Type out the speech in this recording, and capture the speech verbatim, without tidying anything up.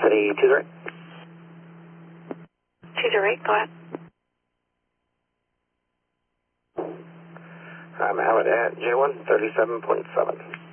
City two zero eight. two zero eight, go ahead. I'm out at J one, thirty-seven point seven.